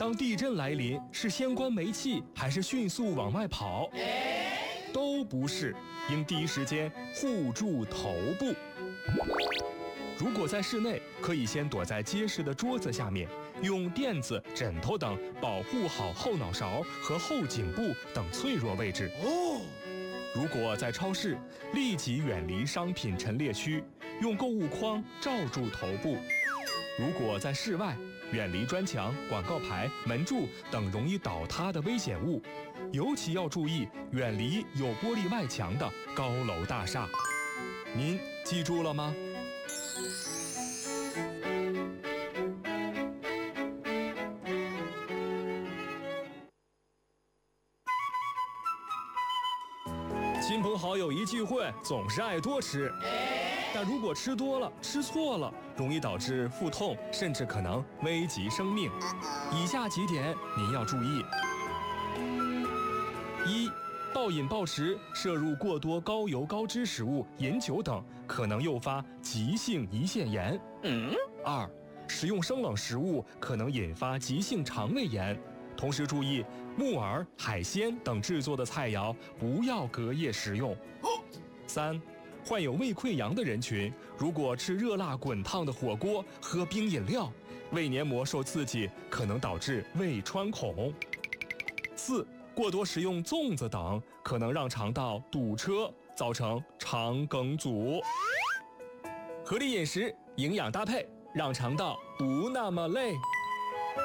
当地震来临，是先关煤气还是迅速往外跑？都不是，应第一时间护住头部。如果在室内，可以先躲在结实的桌子下面，用垫子、枕头等保护好后脑勺和后颈部等脆弱位置。如果在超市，立即远离商品陈列区，用购物筐罩住头部。如果在室外，远离砖墙、广告牌、门柱等容易倒塌的危险物，尤其要注意远离有玻璃外墙的高楼大厦。您记住了吗？亲朋好友一聚会，总是爱多吃，但如果吃多了、吃错了，容易导致腹痛，甚至可能危及生命。以下几点您要注意：一、暴饮暴食、摄入过多高油高脂食物、饮酒等，可能诱发急性胰腺炎。二、食用生冷食物可能引发急性肠胃炎。同时注意，木耳、海鲜等制作的菜肴不要隔夜食用。三、患有胃溃疡的人群，如果吃热辣滚烫的火锅、喝冰饮料，胃黏膜受刺激，可能导致胃穿孔。四、过多食用粽子等，可能让肠道堵车，造成肠梗阻。合理饮食，营养搭配，让肠道不那么累。